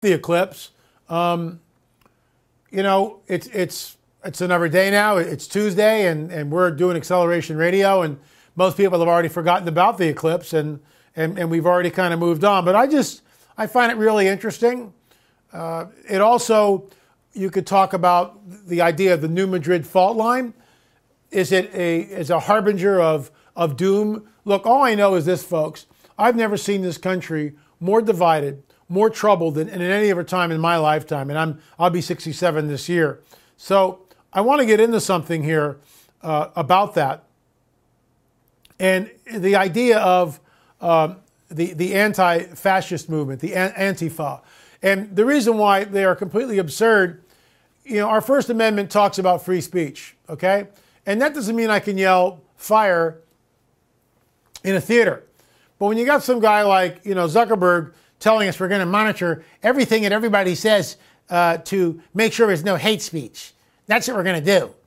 The eclipse. You know, it's another day now. It's Tuesday, and we're doing Acceleration Radio, and most people have already forgotten about the eclipse, and we've already kind of moved on. But I find it really interesting. It also, you could talk about the idea of the New Madrid fault line. Is it a harbinger of doom? Look, all I know is this, folks. I've never seen this country more divided, more troubled than in any other time in my lifetime, and I'll be 67 this year. So I want to get into something here about that, and the idea of the anti-fascist movement, the Antifa, and the reason why they are completely absurd. You know, our First Amendment talks about free speech, okay, and that doesn't mean I can yell fire in a theater. But when you got some guy like, you know, Zuckerberg telling us we're going to monitor everything that everybody says to make sure there's no hate speech, that's what we're going to do.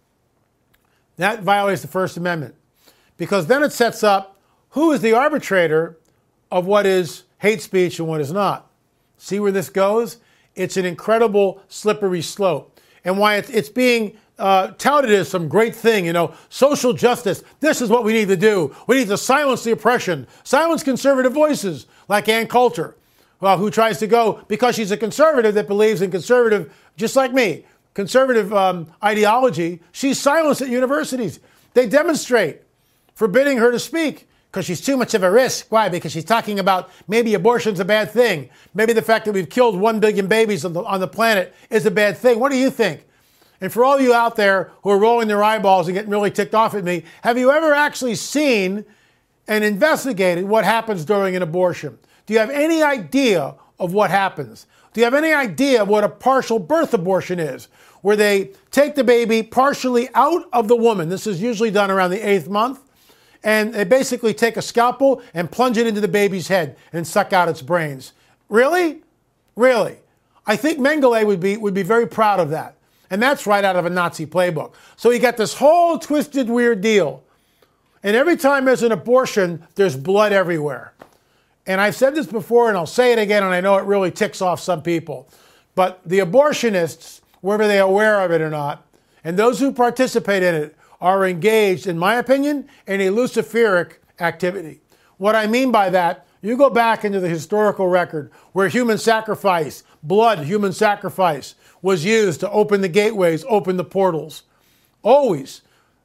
That violates the First Amendment, because then it sets up who is the arbitrator of what is hate speech and what is not. See where this goes? It's an incredible slippery slope. And why it's being touted as some great thing, you know, social justice. This is what we need to do. We need to silence the oppression, silence conservative voices like Ann Coulter, who tries to go, because she's a conservative that believes in conservative, just like me, conservative ideology. She's silenced at universities. They demonstrate, forbidding her to speak because she's too much of a risk. Why? Because she's talking about maybe abortion's a bad thing. Maybe the fact that we've killed 1 billion babies on the planet is a bad thing. What do you think? And for all you out there who are rolling their eyeballs and getting really ticked off at me, have you ever actually seen and investigated what happens during an abortion? Do you have any idea of what happens? Do you have any idea of what a partial birth abortion is, where they take the baby partially out of the woman? This is usually done around the 8th month. And they basically take a scalpel and plunge it into the baby's head and suck out its brains. Really? Really? I think Mengele would be very proud of that. And that's right out of a Nazi playbook. So you got this whole twisted, weird deal. And every time there's an abortion, there's blood everywhere. And I've said this before, and I'll say it again, and I know it really ticks off some people. But the abortionists, whether they're aware of it or not, and those who participate in it, are engaged, in my opinion, in a Luciferic activity. What I mean by that, you go back into the historical record where human sacrifice, blood, human sacrifice, was used to open the gateways, open the portals. Always.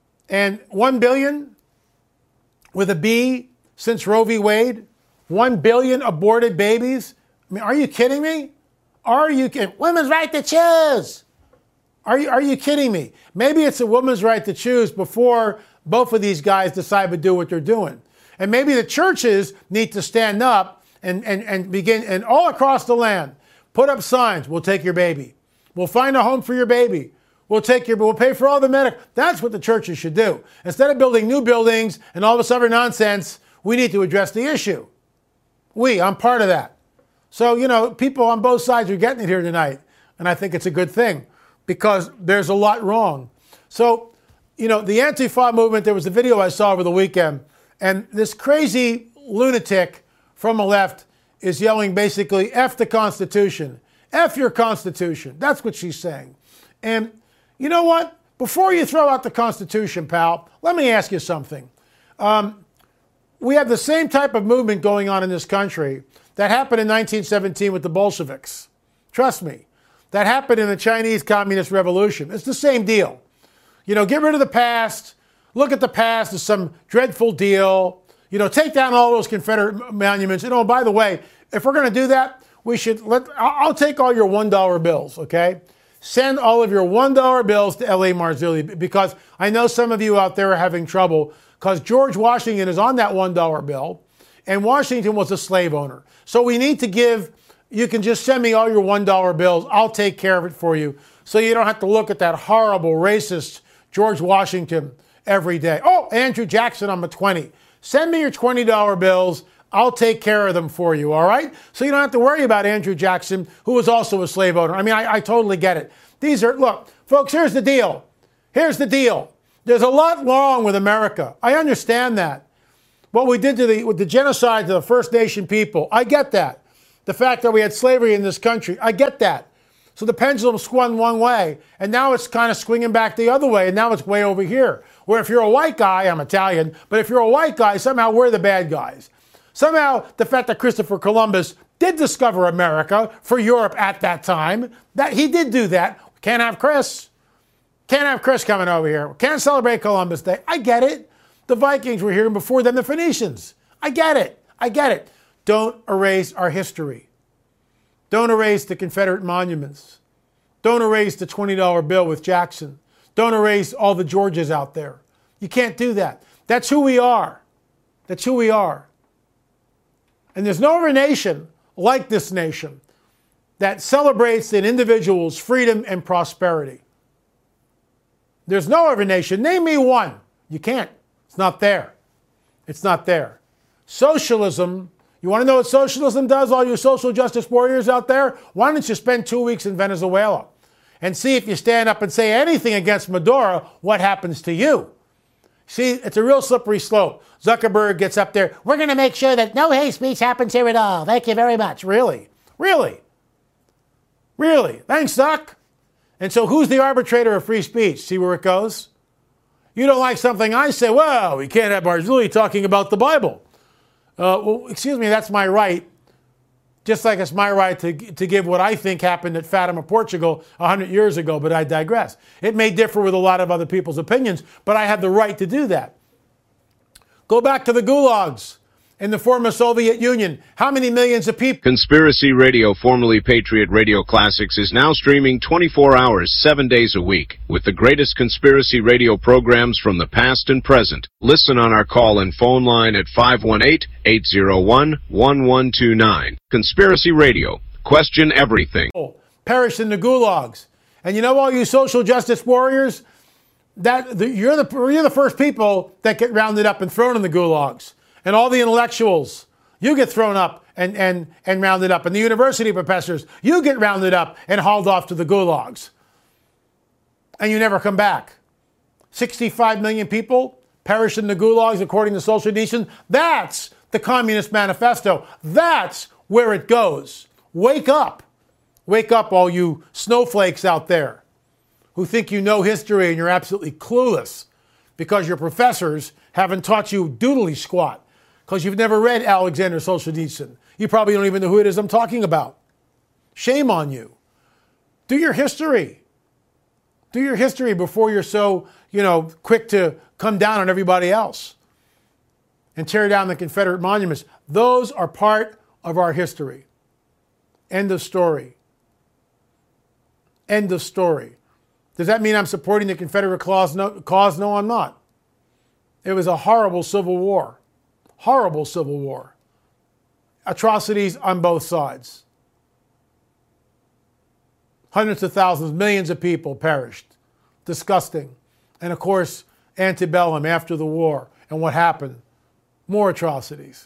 And 1 billion, with a B, since Roe v. Wade, 1 billion aborted babies. I mean, are you kidding me? Are you kidding? Women's right to choose. Are you kidding me? Maybe it's a woman's right to choose before both of these guys decide to do what they're doing. And maybe the churches need to stand up and begin, and all across the land, put up signs. We'll take your baby. We'll find a home for your baby. We'll pay for all the medical. That's what the churches should do. Instead of building new buildings and all this other nonsense, we need to address the issue. I'm part of that. So, you know, people on both sides are getting it here tonight. And I think it's a good thing, because there's a lot wrong. So, you know, the Antifa movement, there was a video I saw over the weekend, and this crazy lunatic from the left is yelling basically, F the Constitution. F your Constitution. That's what she's saying. And you know what? Before you throw out the Constitution, pal, let me ask you something. We have the same type of movement going on in this country that happened in 1917 with the Bolsheviks. Trust me. That happened in the Chinese Communist Revolution. It's the same deal. You know, get rid of the past. Look at the past as some dreadful deal. You know, take down all those Confederate monuments. You know, by the way, if we're going to do that, we should I'll take all your $1 bills, okay? Send all of your $1 bills to L.A. Marzulli, because I know some of you out there are having trouble, because George Washington is on that $1 bill, and Washington was a slave owner. So we need to give. You can just send me all your $1 bills. I'll take care of it for you, so you don't have to look at that horrible racist George Washington every day. Oh, Andrew Jackson, I'm a 20. Send me your $20 bills. I'll take care of them for you, all right? So you don't have to worry about Andrew Jackson, who was also a slave owner. I mean, I totally get it. Look, folks, here's the deal. Here's the deal. There's a lot wrong with America. I understand that. What we did with the genocide to the First Nation people, I get that. the fact that we had slavery in this country. I get that. So the pendulum swung one way, and now it's kind of swinging back the other way, and now it's way over here. Where if you're a white guy, I'm Italian, but if you're a white guy, somehow we're the bad guys. Somehow the fact that Christopher Columbus did discover America for Europe at that time, that he did do that. Can't have Chris. Can't have Chris coming over here. Can't celebrate Columbus Day. I get it. The Vikings were here before them, the Phoenicians. I get it. I get it. Don't erase our history. Don't erase the Confederate monuments. Don't erase the $20 bill with Jackson. Don't erase all the Georges out there. You can't do that. That's who we are. That's who we are. And there's no other nation like this nation that celebrates an individual's freedom and prosperity. There's no other nation. Name me one. You can't. It's not there. It's not there. Socialism. You want to know what socialism does, all you social justice warriors out there? Why don't you spend 2 weeks in Venezuela and see if you stand up and say anything against Maduro, what happens to you? See, it's a real slippery slope. Zuckerberg gets up there. We're going to make sure that no hate speech happens here at all. Thank you very much. Really? Really? Really? Thanks, Zuck. And so who's the arbitrator of free speech? See where it goes? You don't like something I say? Well, we can't have Barzilli talking about the Bible. Well, excuse me, that's my right. Just like it's my right to give what I think happened at Fatima, Portugal 100 years ago, but I digress. It may differ with a lot of other people's opinions, but I have the right to do that. Go back to the gulags in the former Soviet Union. How many millions of people? Conspiracy Radio, formerly Patriot Radio Classics, is now streaming 24 hours, 7 days a week, with the greatest conspiracy radio programs from the past and present. Listen on our call and phone line at 518-801-1129. Conspiracy Radio. Question everything. Perished in the gulags. And you know, all you social justice warriors, you're the first people that get rounded up and thrown in the gulags. And all the intellectuals, you get thrown up and rounded up. And the university professors, you get rounded up and hauled off to the gulags. And you never come back. 65 million people perish in the gulags according to Solzhenitsyn. That's the Communist Manifesto. That's where it goes. Wake up. Wake up, all you snowflakes out there who think you know history and you're absolutely clueless because your professors haven't taught you doodly squat. Because you've never read Alexander Solzhenitsyn. You probably don't even know who it is I'm talking about. Shame on you. Do your history. Do your history before you're so, quick to come down on everybody else and tear down the Confederate monuments. Those are part of our history. End of story. End of story. Does that mean I'm supporting the Confederate cause? No, I'm not. It was a horrible civil war. Horrible civil war. Atrocities on both sides. Hundreds of thousands, millions of people perished. Disgusting. And of course, antebellum, after the war. And what happened? More atrocities.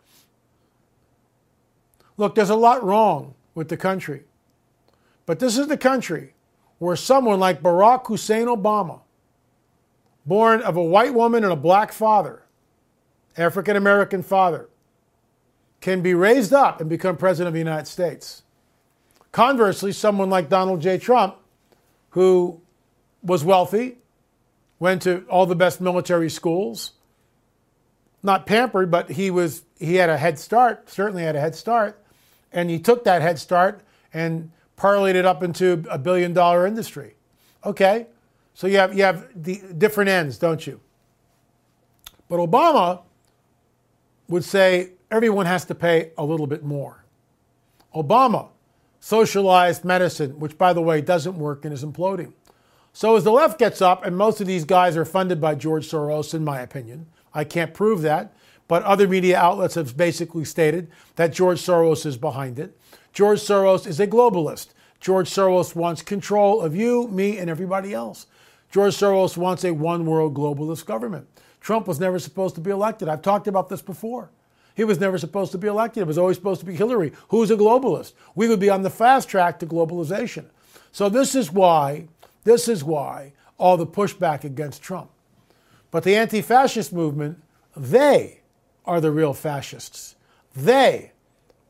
Look, there's a lot wrong with the country. But this is the country where someone like Barack Hussein Obama, born of a white woman and a black father, African-American father, can be raised up and become president of the United States. Conversely, someone like Donald J. Trump, who was wealthy, went to all the best military schools, not pampered, but he had a head start, certainly had a head start, and he took that head start and parlayed it up into $1 billion industry. Okay, so you have the different ends, don't you? But Obama would say everyone has to pay a little bit more. Obama socialized medicine, which, by the way, doesn't work and is imploding. So as the left gets up, and most of these guys are funded by George Soros, in my opinion. I can't prove that, but other media outlets have basically stated that George Soros is behind it. George Soros is a globalist. George Soros wants control of you, me, and everybody else. George Soros wants a one-world globalist government. Trump was never supposed to be elected. I've talked about this before. He was never supposed to be elected. It was always supposed to be Hillary, who's a globalist. We would be on the fast track to globalization. So this is why all the pushback against Trump. But the anti-fascist movement, they are the real fascists. They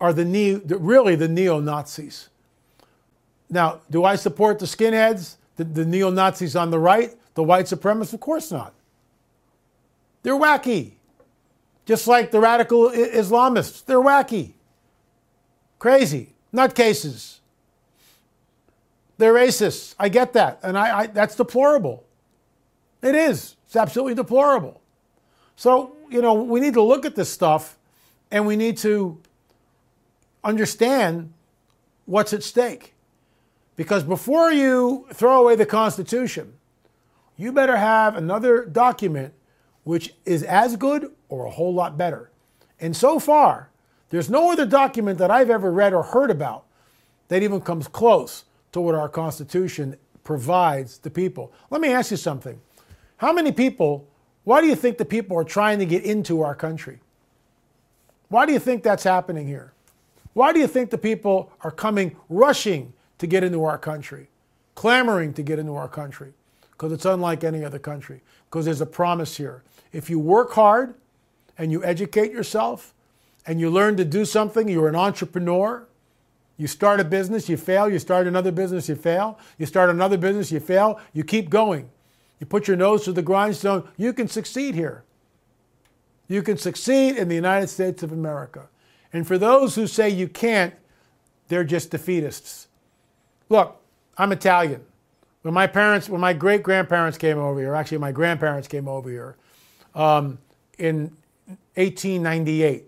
are really the neo-Nazis. Now, do I support the skinheads, the neo-Nazis on the right, the white supremacists? Of course not. They're wacky. Just like the radical Islamists. They're wacky. Crazy. Nutcases. They're racists. I get that. And that's deplorable. It is. It's absolutely deplorable. So, we need to look at this stuff and we need to understand what's at stake. Because before you throw away the Constitution, you better have another document which is as good or a whole lot better. And so far, there's no other document that I've ever read or heard about that even comes close to what our Constitution provides the people. Let me ask you something. Why do you think the people are trying to get into our country? Why do you think that's happening here? Why do you think the people are rushing to get into our country, clamoring to get into our country? Because it's unlike any other country. Because there's a promise here. If you work hard and you educate yourself and you learn to do something, you're an entrepreneur, you start a business, you fail, you start another business, you fail, you start another business, you fail, you keep going. You put your nose to the grindstone, you can succeed here. You can succeed in the United States of America. And for those who say you can't, they're just defeatists. Look, I'm Italian. When my great-grandparents came over here, actually my grandparents came over here in 1898.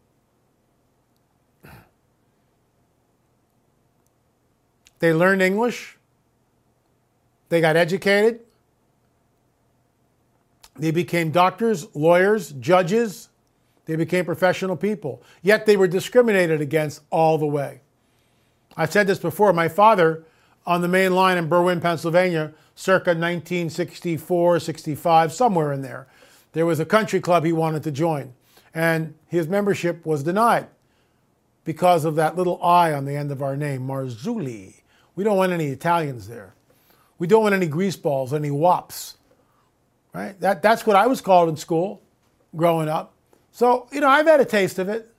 They learned English. They got educated. They became doctors, lawyers, judges. They became professional people. Yet they were discriminated against all the way. I've said this before. My father, on the main line in Berwyn, Pennsylvania, circa 1964, 65, somewhere in there, there was a country club he wanted to join. And his membership was denied because of that little I on the end of our name, Marzulli. We don't want any Italians there. We don't want any greaseballs, any wops. Right? That's what I was called in school growing up. So, I've had a taste of it.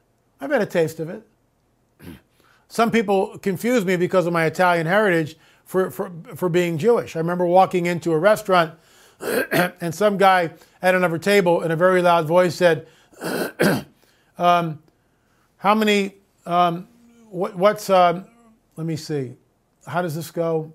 Some people confuse me because of my Italian heritage for being Jewish. I remember walking into a restaurant and some guy at another table in a very loud voice said, how many, let me see, how does this go?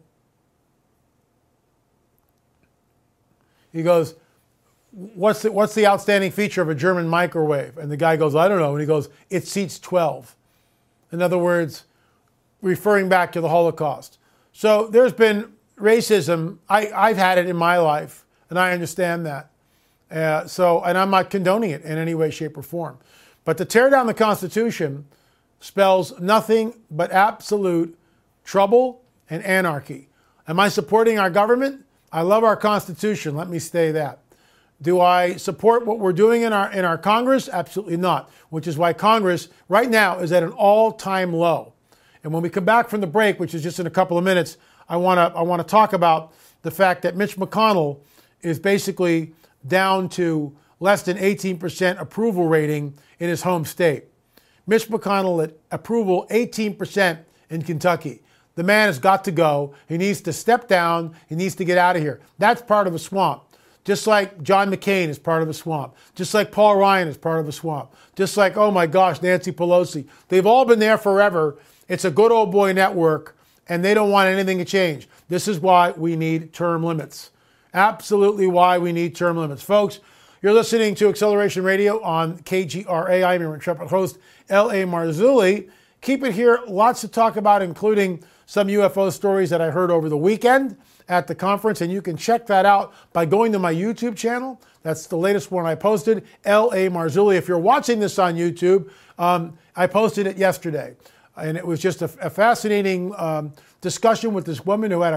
He goes, what's the outstanding feature of a German microwave? And the guy goes, I don't know. And he goes, it seats 12. In other words, referring back to the Holocaust. So there's been racism. I've had it in my life, and I understand that. And I'm not condoning it in any way, shape, or form. But to tear down the Constitution spells nothing but absolute trouble and anarchy. Am I supporting our government? I love our Constitution. Let me say that. Do I support what we're doing in our Congress? Absolutely not. Which is why Congress right now is at an all-time low. And when we come back from the break, which is just in a couple of minutes, I want to talk about the fact that Mitch McConnell is basically down to less than 18% approval rating in his home state. Mitch McConnell at approval 18% in Kentucky. The man has got to go. He needs to step down. He needs to get out of here. That's part of a swamp. Just like John McCain is part of a swamp. Just like Paul Ryan is part of a swamp. Just like, oh my gosh, Nancy Pelosi. They've all been there forever. It's a good old boy network, and they don't want anything to change. This is why we need term limits. Absolutely why we need term limits. Folks, you're listening to Acceleration Radio on KGRA. I'm your intrepid host, L.A. Marzulli. Keep it here. Lots to talk about, including some UFO stories that I heard over the weekend at the conference, and you can check that out by going to my YouTube channel. That's the latest one I posted, L.A. Marzulli. If you're watching this on YouTube, I posted it yesterday, and it was just a fascinating discussion with this woman who had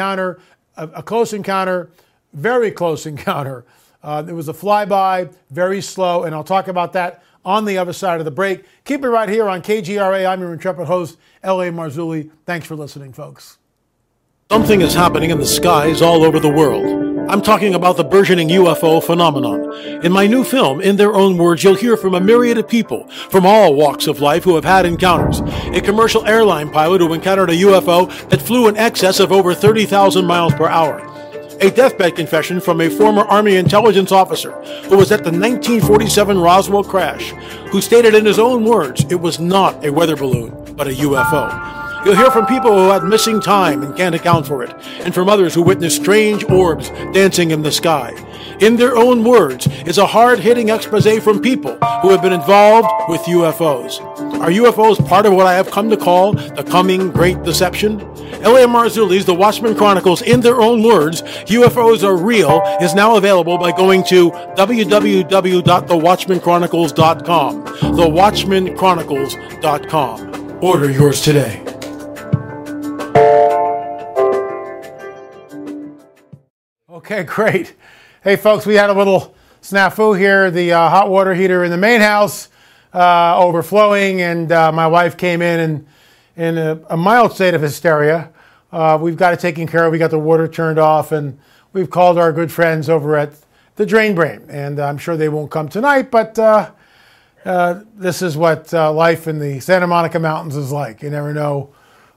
a close encounter, very close encounter. It was a flyby, very slow, and I'll talk about that on the other side of the break. Keep it right here on KGRA. I'm your intrepid host, L.A. Marzulli. Thanks for listening, folks. Something is happening in the skies all over the world. I'm talking about the burgeoning UFO phenomenon. In my new film, In Their Own Words, you'll hear from a myriad of people from all walks of life who have had encounters. A commercial airline pilot who encountered a UFO that flew in excess of over 30,000 miles per hour. A deathbed confession from a former Army intelligence officer who was at the 1947 Roswell crash, who stated in his own words it was not a weather balloon, but a UFO. You'll hear from people who had missing time and can't account for it, and from others who witnessed strange orbs dancing in the sky. In Their Own Words is a hard-hitting expose from people who have been involved with UFOs. Are UFOs part of what I have come to call the coming Great Deception? Elia Marzulli's The Watchmen Chronicles In Their Own Words, UFOs Are Real, is now available by going to www.thewatchmenchronicles.com. Thewatchmenchronicles.com. Order yours today. Okay, great. Hey, folks, we had a little snafu here. The hot water heater in the main house overflowing, and my wife came in a mild state of hysteria. We've got it taken care of. We got the water turned off, and we've called our good friends over at the Drain Brain, and I'm sure they won't come tonight, but this is what life in the Santa Monica Mountains is like. You never know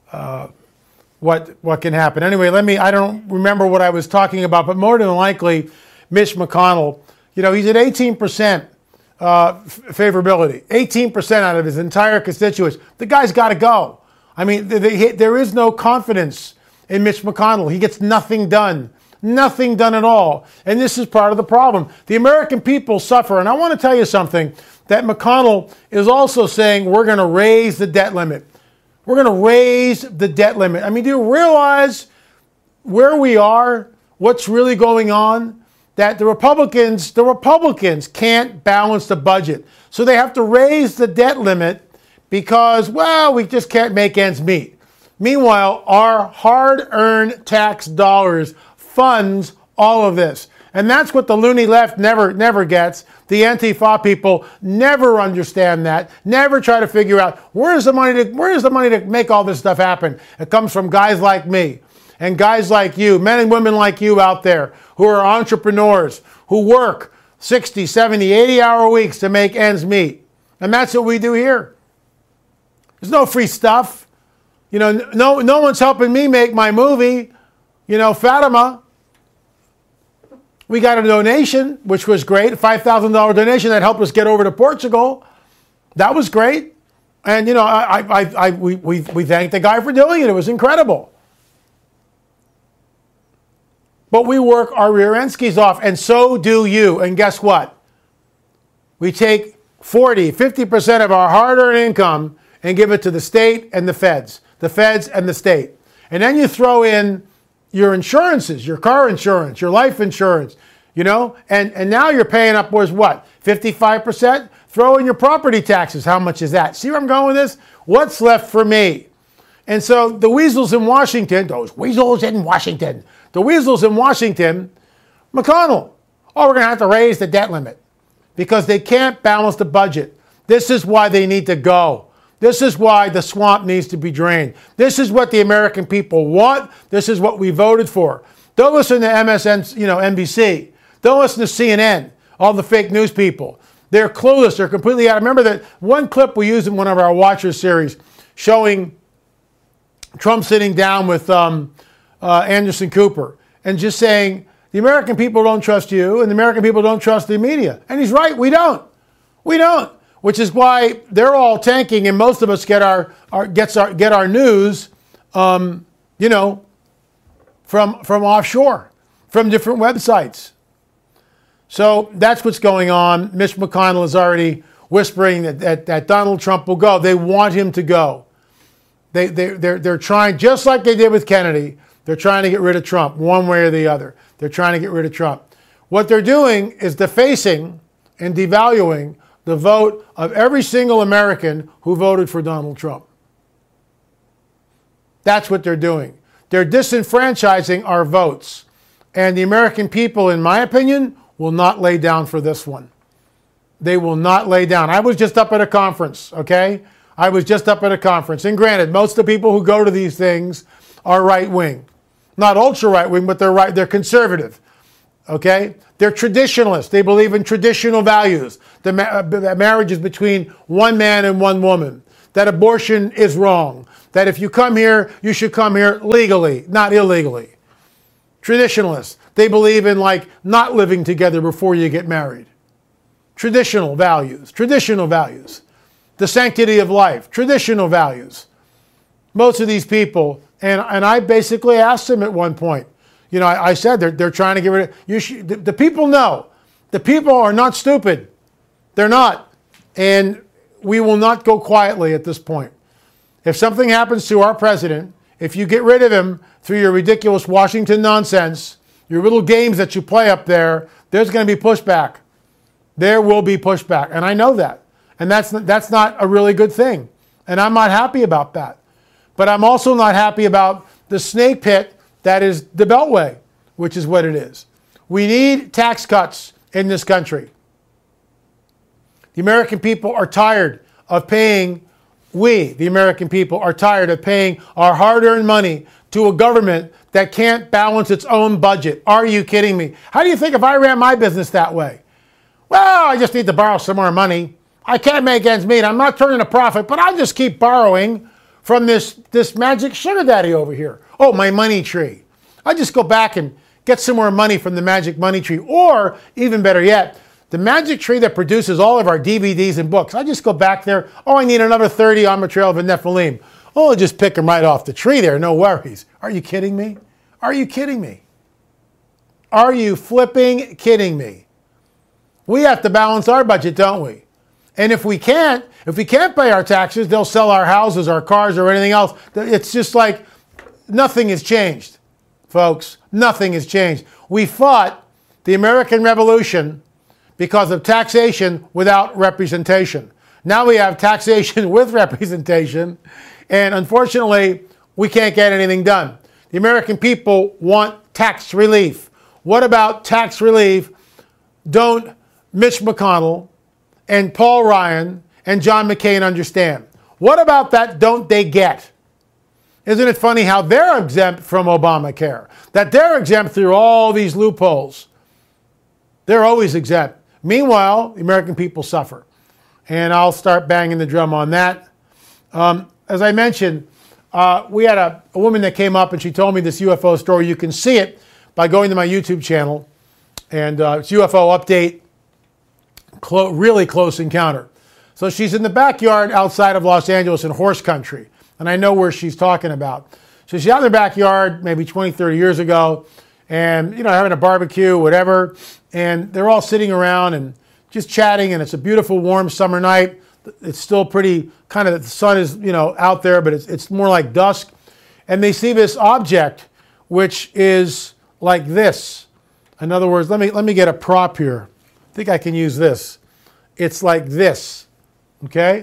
what can happen. Anyway, I don't remember what I was talking about, but more than likely, Mitch McConnell, he's at 18% favorability, 18% out of his entire constituents. The guy's got to go. I mean, there is no confidence in Mitch McConnell. He gets nothing done at all. And this is part of the problem. The American people suffer. And I want to tell you something, that McConnell is also saying we're going to raise the debt limit. We're going to raise the debt limit. I mean, do you realize where we are, what's really going on? That the Republicans can't balance the budget. So they have to raise the debt limit because, well, we just can't make ends meet. Meanwhile, our hard-earned tax dollars funds all of this. And that's what the loony left never gets. The Antifa people never understand that, never try to figure out where's the money to make all this stuff happen. It comes from guys like me and guys like you, men and women like you out there who are entrepreneurs, who work 60, 70, 80-hour weeks to make ends meet. And that's what we do here. There's no free stuff. No one's helping me make my movie. Fatima. We got a donation, which was great, a $5,000 donation that helped us get over to Portugal. That was great. And, we thanked the guy for doing it. It was incredible. But we work our rear end skis off, and so do you. And guess what? We take 40, 50% of our hard-earned income and give it to the state and the feds and the state. And then you throw in your insurances, your car insurance, your life insurance, and now you're paying upwards, 55%? Throw in your property taxes. How much is that? See where I'm going with this? What's left for me? And so the weasels in Washington, McConnell, we're going to have to raise the debt limit because they can't balance the budget. This is why they need to go. This is why the swamp needs to be drained. This is what the American people want. This is what we voted for. Don't listen to NBC. Don't listen to CNN, all the fake news people. They're clueless. They're completely out. I remember that one clip we used in one of our Watchers series showing Trump sitting down with Anderson Cooper and just saying, the American people don't trust you and the American people don't trust the media. And he's right, we don't. We don't. Which is why they're all tanking, and most of us get our news, from offshore, from different websites. So that's what's going on. Mitch McConnell is already whispering that Donald Trump will go. They want him to go. They're trying, just like they did with Kennedy. They're trying to get rid of Trump, one way or the other. They're trying to get rid of Trump. What they're doing is defacing and devaluing the vote of every single American who voted for Donald Trump. That's what they're doing. They're disenfranchising our votes. And the American people, in my opinion, will not lay down for this one. They will not lay down. I was just up at a conference, okay? I was just up at a conference. And granted, most of the people who go to these things are right-wing. Not ultra right-wing, but they're conservative. Okay? They're traditionalists. They believe in traditional values. That marriage is between one man and one woman. That abortion is wrong. That if you come here, you should come here legally, not illegally. Traditionalists. They believe in not living together before you get married. Traditional values. Traditional values. The sanctity of life. Traditional values. Most of these people, and I basically asked them at one point, I said they're trying to get rid of, the people know. The people are not stupid. They're not. And we will not go quietly at this point. If something happens to our president, if you get rid of him through your ridiculous Washington nonsense, your little games that you play up there, there's going to be pushback. There will be pushback. And I know that. And that's not a really good thing. And I'm not happy about that. But I'm also not happy about the snake pit that is the Beltway, which is what it is. We need tax cuts in this country. The American people are tired of paying, the American people are tired of paying our hard-earned money to a government that can't balance its own budget. Are you kidding me? How do you think if I ran my business that way? Well, I just need to borrow some more money. I can't make ends meet. I'm not turning a profit, but I'll just keep borrowing from this magic sugar daddy over here. Oh, my money tree. I just go back and get some more money from the magic money tree. Or, even better yet, the magic tree that produces all of our DVDs and books. I just go back there. Oh, I need another 30 on Trail of Nephilim. Oh, I'll just pick them right off the tree there. No worries. Are you kidding me? Are you kidding me? Are you flipping kidding me? We have to balance our budget, don't we? And if we can't pay our taxes, they'll sell our houses, our cars, or anything else. It's just like nothing has changed, folks. Nothing has changed. We fought the American Revolution because of taxation without representation. Now we have taxation with representation, and unfortunately, we can't get anything done. The American people want tax relief. What about tax relief? Don't Mitch McConnell and Paul Ryan and John McCain understand? What about that don't they get? Isn't it funny how they're exempt from Obamacare? That they're exempt through all these loopholes. They're always exempt. Meanwhile, the American people suffer. And I'll start banging the drum on that. As I mentioned, we had a woman that came up and she told me this UFO story. You can see it by going to my YouTube channel. And it's UFO Update, really close encounter. So she's in the backyard outside of Los Angeles in horse country. And I know where she's talking about. So she's out in the backyard maybe 20, 30 years ago. And, having a barbecue, whatever. And they're all sitting around and just chatting. And it's a beautiful, warm summer night. It's still pretty, the sun is, out there, but it's more like dusk. And they see this object, which is like this. In other words, let me get a prop here. I think I can use this. It's like this, okay?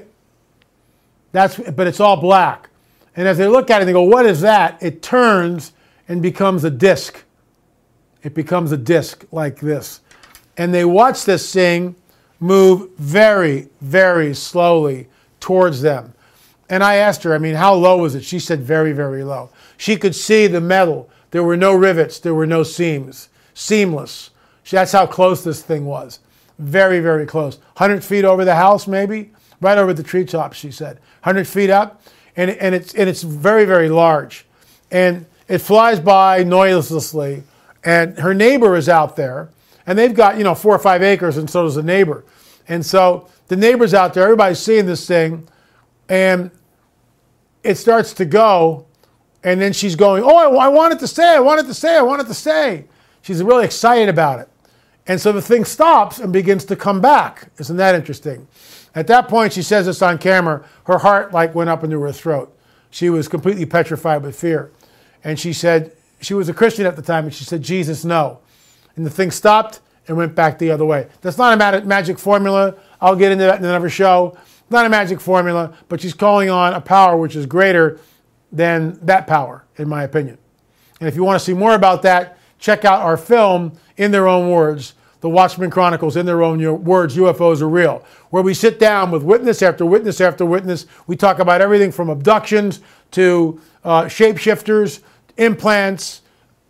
But it's all black. And as they look at it, they go, what is that? It turns and becomes a disc. It becomes a disc like this. And they watch this thing move very, very slowly towards them. And I asked her, how low was it? She said very, very low. She could see the metal. There were no rivets. There were no seams. Seamless. That's how close this thing was. Very, very close. 100 feet over the house, maybe. Right over the treetops, she said. 100 feet up. And it's very, very large. And it flies by noiselessly. And her neighbor is out there. And they've got, 4 or 5 acres, and so does the neighbor. And so the neighbor's out there. Everybody's seeing this thing. And it starts to go. And then she's going, oh, I want it to stay. I want it to stay. I want it to stay. She's really excited about it. And so the thing stops and begins to come back. Isn't that interesting? At that point, she says this on camera, her heart went up into her throat. She was completely petrified with fear. And she said, she was a Christian at the time, and she said, Jesus, no. And the thing stopped and went back the other way. That's not a magic formula. I'll get into that in another show. Not a magic formula, but she's calling on a power which is greater than that power, in my opinion. And if you want to see more about that, check out our film, In Their Own Words, The Watchmen Chronicles, In Their Own Words, UFOs Are Real, where we sit down with witness after witness after witness. We talk about everything from abductions to shapeshifters, implants,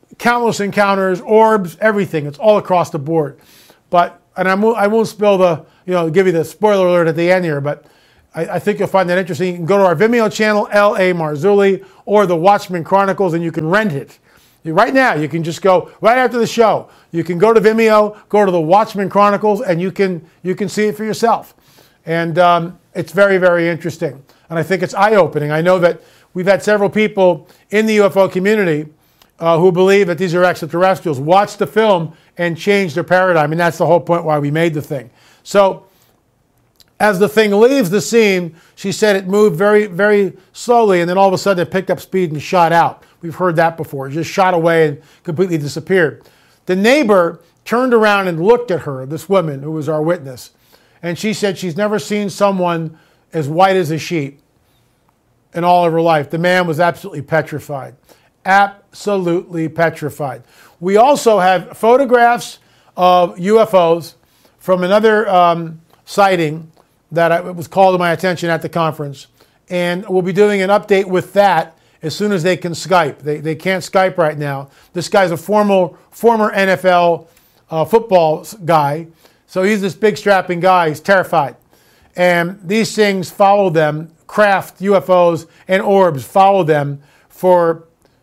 countless encounters, orbs, everything. It's all across the board. And I won't spill give you the spoiler alert at the end here, but I think you'll find that interesting. You can go to our Vimeo channel, L.A. Marzulli, or the Watchmen Chronicles, and you can rent it. Right now, you can just go right after the show. You can go to Vimeo, go to the Watchmen Chronicles, and you can see it for yourself. And it's very, very interesting. And I think it's eye-opening. I know that we've had several people in the UFO community who believe that these are extraterrestrials watch the film and change their paradigm. And that's the whole point why we made the thing. So as the thing leaves the scene, she said it moved very, very slowly, and then all of a sudden it picked up speed and shot out. We've heard that before. It just shot away and completely disappeared. The neighbor turned around and looked at her, this woman who was our witness, and she said she's never seen someone as white as a sheet in all of her life. The man was absolutely petrified. Absolutely petrified. We also have photographs of UFOs from another sighting that was called to my attention at the conference, and we'll be doing an update with that as soon as they can Skype. They can't Skype right now. This guy's a former NFL football guy, so he's this big strapping guy. He's terrified. And these things follow them, craft UFOs and orbs follow them for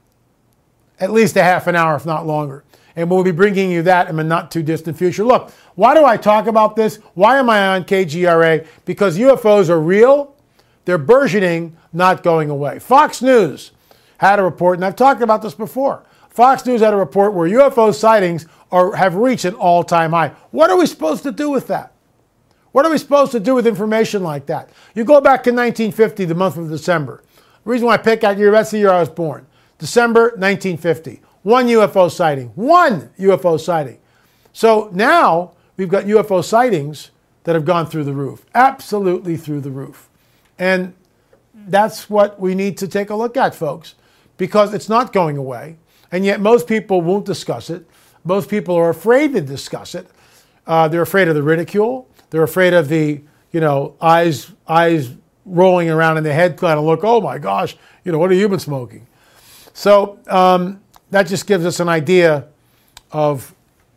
at least a half an hour, if not longer. And we'll be bringing you that in the not too distant future. Look, why do I talk about this? Why am I on KGRA? Because UFOs are real. They're burgeoning, not going away. Fox News had a report, and I've talked about this before. Fox News had a report where UFO sightings have reached an all-time high. What are we supposed to do with that? What are we supposed to do with information like that? You go back to 1950, the month of December. The reason why I pick that year, that's the year I was born. December 1950. One UFO sighting. One UFO sighting. So now we've got UFO sightings that have gone through the roof. Absolutely through the roof. And that's what we need to take a look at, folks, because it's not going away. And yet most people won't discuss it. Most people are afraid to discuss it. They're afraid of the ridicule. They're afraid of the, eyes rolling around in the head kind of look, oh my gosh, what have you been smoking? So that just gives us an idea of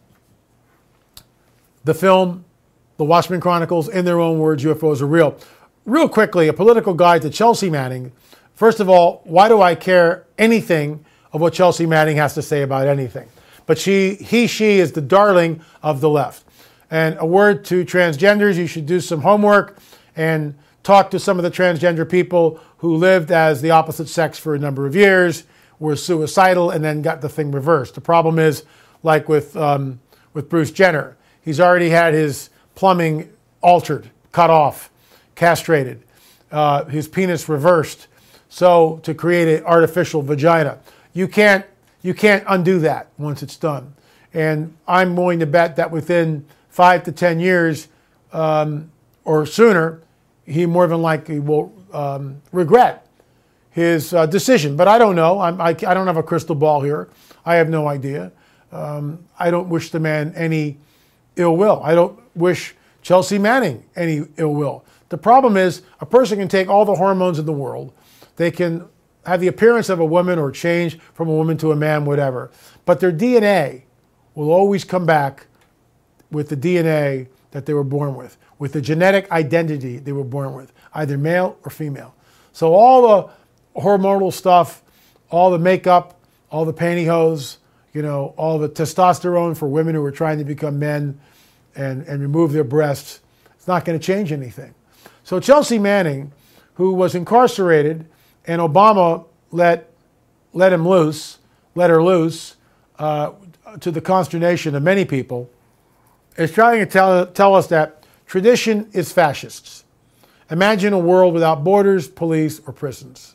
the film, The Watchmen Chronicles, in their own words, UFOs are real. Real quickly, a political guide to Chelsea Manning. First of all, why do I care anything of what Chelsea Manning has to say about anything? But she is the darling of the left. And a word to transgenders, you should do some homework and talk to some of the transgender people who lived as the opposite sex for a number of years, were suicidal, and then got the thing reversed. The problem is, like with Bruce Jenner, he's already had his plumbing altered, cut off, castrated, his penis reversed, so to create an artificial vagina. You can't undo that once it's done. And I'm willing to bet that within 5 to 10 years or sooner, he more than likely will regret his decision. But I don't know. I don't have a crystal ball here. I have no idea. I don't wish the man any ill will. I don't wish Chelsea Manning any ill will. The problem is a person can take all the hormones in the world. They can have the appearance of a woman or change from a woman to a man, whatever. But their DNA will always come back with the DNA that they were born with the genetic identity they were born with, either male or female. So all the hormonal stuff, all the makeup, all the pantyhose, all the testosterone for women who are trying to become men and remove their breasts, it's not going to change anything. So Chelsea Manning, who was incarcerated, and Obama let her loose, to the consternation of many people, is trying to tell us that tradition is fascists. Imagine a world without borders, police, or prisons.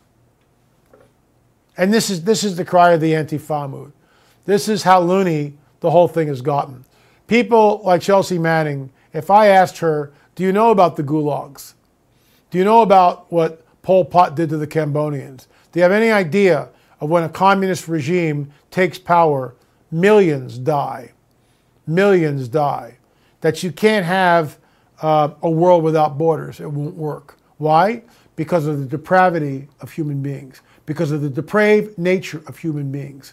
And this is the cry of the Antifa mood. This is how loony the whole thing has gotten. People like Chelsea Manning, if I asked her, do you know about the gulags? Do you know about what Pol Pot did to the Cambodians? Do you have any idea of when a communist regime takes power, millions die? Millions die. That you can't have a world without borders. It won't work. Why? Because of the depravity of human beings. Because of the depraved nature of human beings.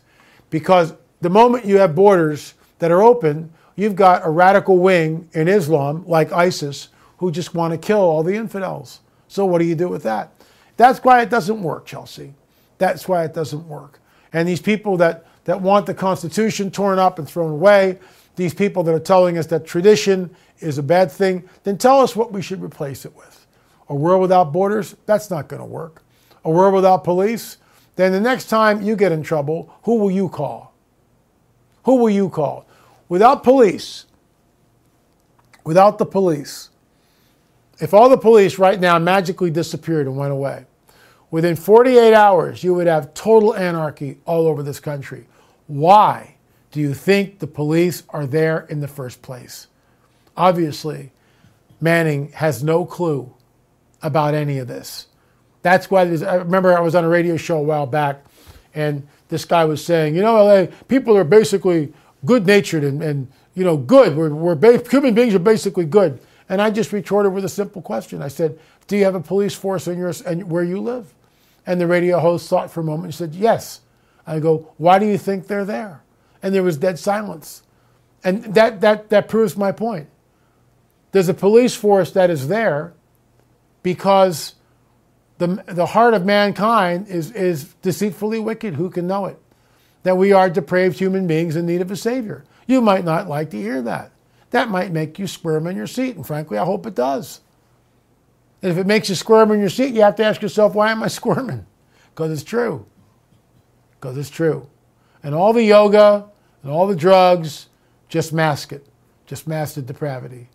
Because the moment you have borders that are open, you've got a radical wing in Islam, like ISIS, who just want to kill all the infidels. So what do you do with that? That's why it doesn't work, Chelsea. That's why it doesn't work. And these people that want the Constitution torn up and thrown away, these people that are telling us that tradition is a bad thing, then tell us what we should replace it with. A world without borders? That's not going to work. A world without police? Then the next time you get in trouble, who will you call? Who will you call? Without police, without the police, if all the police right now magically disappeared and went away, within 48 hours, you would have total anarchy all over this country. Why do you think the police are there in the first place? Obviously, Manning has no clue about any of this. That's why I remember I was on a radio show a while back, and this guy was saying, LA, people are basically good-natured and good. Human beings are basically good. And I just retorted with a simple question. I said, do you have a police force where you live? And the radio host thought for a moment and said, yes. I go, why do you think they're there? And there was dead silence. And that proves my point. There's a police force that is there because the heart of mankind is deceitfully wicked. Who can know it? That we are depraved human beings in need of a savior. You might not like to hear that. That might make you squirm in your seat. And frankly, I hope it does. And if it makes you squirm in your seat, you have to ask yourself, why am I squirming? Because it's true. Because it's true. And all the yoga and all the drugs just mask it. Just mask the depravity.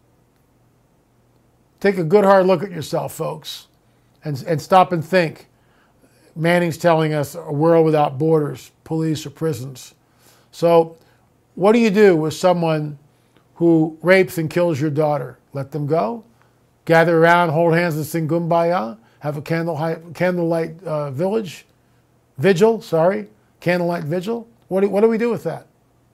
Take a good hard look at yourself, folks, and stop and think. Manning's telling us a world without borders, police, or prisons. So what do you do with someone who rapes and kills your daughter? Let them go? Gather around, hold hands, and sing Kumbaya? Have a candlelight vigil? Candlelight vigil? What do we do with that?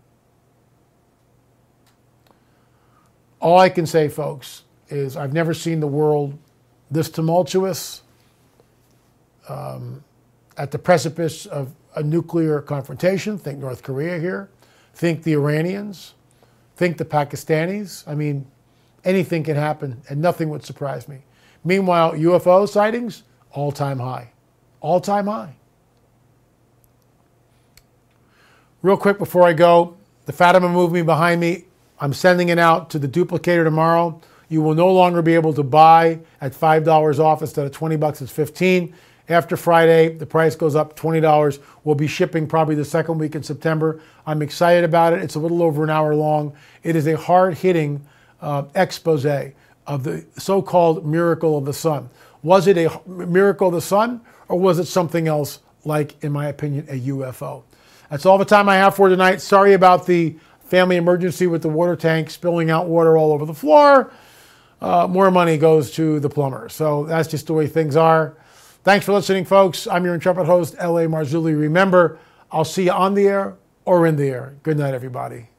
All I can say, folks, is I've never seen the world this tumultuous, at the precipice of a nuclear confrontation. Think North Korea here. Think the Iranians. Think the Pakistanis. I mean, anything can happen, and nothing would surprise me. Meanwhile, UFO sightings, all-time high. All-time high. Real quick before I go, the Fatima movement behind me, I'm sending it out to the duplicator tomorrow. You will no longer be able to buy at $5 off instead of $20, it's $15. After Friday, the price goes up $20. We'll be shipping probably the second week in September. I'm excited about it. It's a little over an hour long. It is a hard-hitting expose of the so-called miracle of the sun. Was it a miracle of the sun, or was it something else like, in my opinion, a UFO? That's all the time I have for tonight. Sorry about the family emergency with the water tank spilling out water all over the floor. More money goes to the plumber. So that's just the way things are. Thanks for listening, folks. I'm your intrepid host, L.A. Marzulli. Remember, I'll see you on the air or in the air. Good night, everybody.